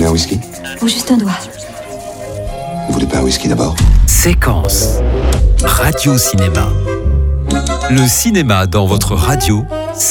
voulez un whisky? Ou juste un doigt. Vous voulez pas un whisky d'abord? Séquence. Radio Cinéma. Le cinéma dans votre radio